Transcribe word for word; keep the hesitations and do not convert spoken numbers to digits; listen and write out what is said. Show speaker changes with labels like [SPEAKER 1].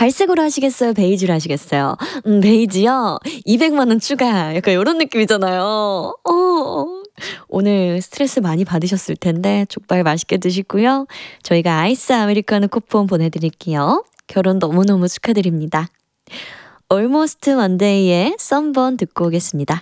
[SPEAKER 1] 갈색으로 하시겠어요? 베이지로 하시겠어요? 음 베이지요? 이백만 원 추가. 약간 요런 느낌이잖아요. 어. 오늘 스트레스 많이 받으셨을 텐데 족발 맛있게 드시고요. 저희가 아이스 아메리카노 쿠폰 보내드릴게요. 결혼 너무너무 축하드립니다. Almost Monday의 썸번 듣고 오겠습니다.